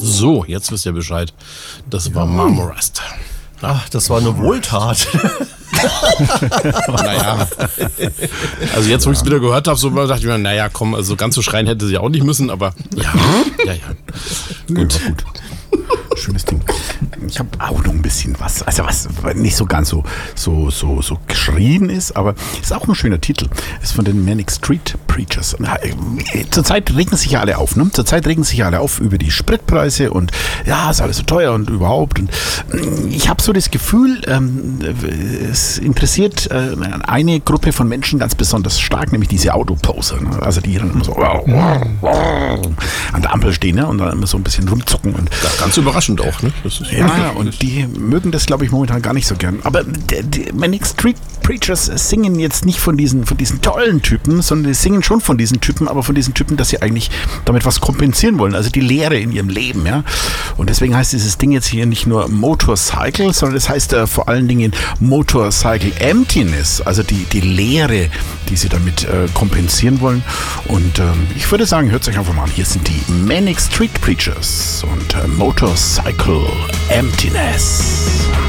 So, jetzt wisst ihr Bescheid. Das war Marmorast. Ach, das war eine Wohltat. Naja. Also jetzt, wo ich es wieder gehört habe, so dachte ich mir, naja, komm, also ganz so schreien hätte sie auch nicht müssen, aber ja. Gut. Schönes Ding. Ich habe auch noch ein bisschen was, also was nicht so ganz so geschrien ist, aber ist auch ein schöner Titel. Ist von den Manic Street Preachers. Zurzeit regen sich ja alle auf, ne? Zurzeit regen sich ja alle auf über die Spritpreise und ja, ist alles so teuer und überhaupt. Und ich habe so das Gefühl, es interessiert eine Gruppe von Menschen ganz besonders stark, nämlich diese Autoposer. Ne? Also die dann immer so an der Ampel stehen, ne? Und dann immer so ein bisschen rumzucken. Und ganz überraschend auch, ne? Das ist ja, und die mögen das, glaube ich, momentan gar nicht so gern. Aber die Manic Street Preachers singen jetzt nicht von diesen tollen Typen, sondern die singen schon von diesen Typen, aber von diesen Typen, dass sie eigentlich damit was kompensieren wollen. Also die Leere in ihrem Leben, ja. Und deswegen heißt dieses Ding jetzt hier nicht nur Motorcycle, sondern es heißt vor allen Dingen Motorcycle Emptiness, also die Leere, die sie damit kompensieren wollen. Und ich würde sagen, hört es euch einfach mal an. Hier sind die Manic Street Preachers und Motorcycle Emptiness.